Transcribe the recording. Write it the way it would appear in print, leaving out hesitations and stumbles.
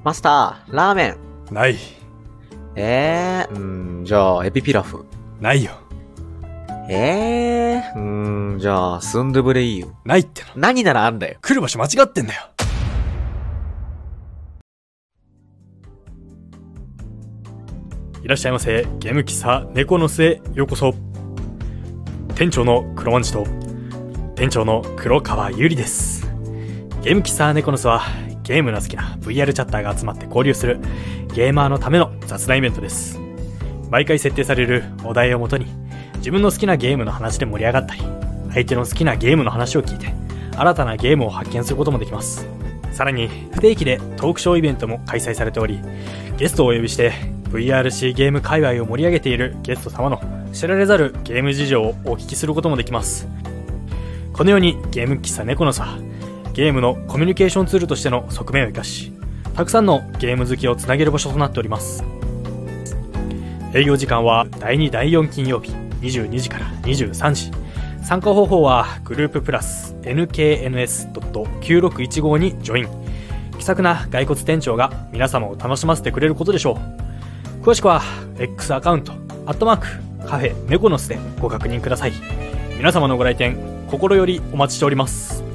マスター、ラーメン。 ない。 じゃあ、エビピラフ。 ないよ。 じゃあ、スンドゥブレイユ。 ないっての。 何ならあんだよ。 来る場所間違ってんだよ。いらっしゃいませ。ゲーム喫茶猫の巣へようこそ。店長の黒まんじと店長の黒川ゆりです。ゲーム喫茶猫の巣はゲームの好きな VR チャッターが集まって交流するゲーマーのための雑談イベントです。毎回設定されるお題をもとに自分の好きなゲームの話で盛り上がったり、相手の好きなゲームの話を聞いて新たなゲームを発見することもできます。さらに不定期でトークショーイベントも開催されており、ゲストをお呼びして VRC ゲーム界隈を盛り上げているゲスト様の知られざるゲーム事情をお聞きすることもできます。このようにゲーム喫茶猫のさ、ゲームのコミュニケーションツールとしての側面を生かし、たくさんのゲーム好きをつなげる場所となっております。営業時間は第2第4金曜日22時から23時。参加方法はグループプラス nkns.9615 にジョイン。気さくな骸骨店長が皆様を楽しませてくれることでしょう。詳しくは X アカウントカフェ猫の巣でご確認ください。皆様のご来店心よりお待ちしております。